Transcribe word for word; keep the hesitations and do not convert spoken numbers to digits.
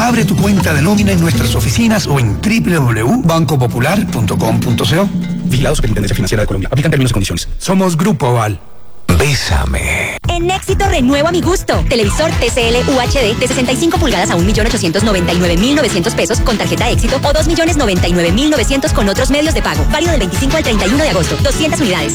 Abre tu cuenta de nómina en nuestras oficinas o en doble u doble u doble u punto banco popular punto com punto co. Vigilado Superintendencia Financiera de Colombia. Aplican términos y condiciones. Somos Grupo Aval. Bésame. En Éxito renuevo a mi gusto. Televisor T C L U H D de sesenta y cinco pulgadas a un millón ochocientos noventa y nueve mil novecientos pesos con tarjeta Éxito o dos millones noventa y nueve mil novecientos con otros medios de pago. Válido del veinticinco al treinta y uno de agosto. doscientas unidades.